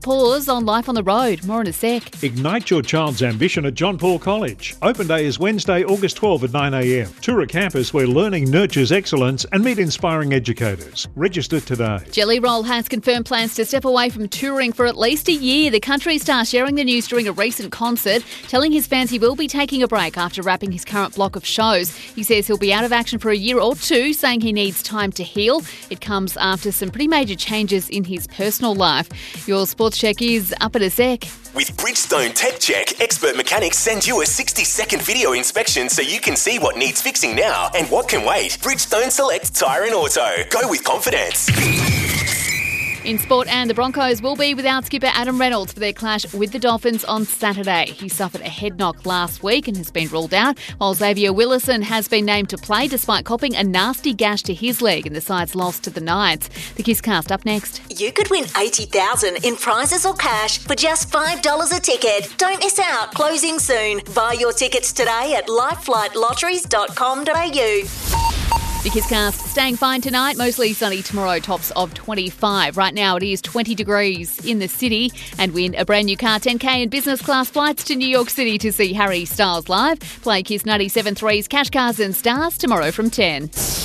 pause on life on the road. More in a sec. Ignite your child's ambition at John Paul College. Open day is Wednesday, August 12 at 9 a.m. Tour a campus where learning nurtures excellence and meet inspiring educators. Register today. Jelly Roll has confirmed plans to step away from touring for at least a year. The country star sharing the news during a recent concert, telling his fans he will be taking a break after wrapping his current block of shows. He says he'll be out of action for a year or two, saying he needs time to heal. It comes after some pretty major changes in his personal life. Your sports check is up in a sec. With Bridgestone Tech Check, expert mechanics send you a 60-second video inspection so you can see what needs fixing now and what can wait. Bridgestone Select Tyre and Auto. Go with confidence. In sport, and the Broncos will be without skipper Adam Reynolds for their clash with the Dolphins on Saturday. He suffered a head knock last week and has been ruled out, while Xavier Willison has been named to play despite copping a nasty gash to his leg in the side's loss to the Knights. The Kisscast up next. You could win $80,000 in prizes or cash for just $5 a ticket. Don't miss out. Closing soon. Buy your tickets today at lifeflightlotteries.com.au. The Kisscast staying fine tonight, mostly sunny tomorrow, tops of 25. Right now it is 20 degrees in the city, and win a brand new car, 10K and business class flights to New York City to see Harry Styles live. Play Kiss 97.3's Cash Cars and Stars tomorrow from 10.